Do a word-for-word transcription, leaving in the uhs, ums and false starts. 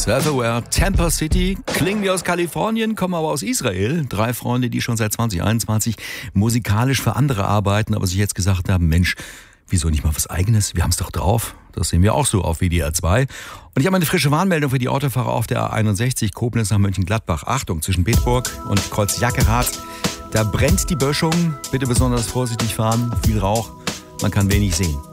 Surfaware, Tampa City, klingen wie aus Kalifornien, kommen aber aus Israel. Drei Freunde, die schon seit zwanzig einundzwanzig musikalisch für andere arbeiten, aber sich jetzt gesagt haben, Mensch, wieso nicht mal was Eigenes? Wir haben es doch drauf. Das sehen wir auch so auf W D R zwei. Und ich habe eine frische Warnmeldung für die Autofahrer auf der A einundsechzig, Koblenz nach Mönchengladbach. Achtung, zwischen Bedburg und Kreuz-Jackerath, da brennt die Böschung. Bitte besonders vorsichtig fahren, viel Rauch, man kann wenig sehen.